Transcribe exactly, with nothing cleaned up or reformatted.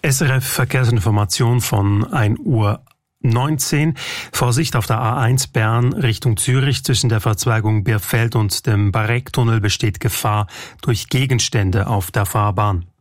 S R F Verkehrsinformation von ein Uhr neunzehn. Vorsicht auf der A eins Bern Richtung Zürich zwischen der Verzweigung Bierfeld und dem Barecktunnel besteht Gefahr durch Gegenstände auf der Fahrbahn.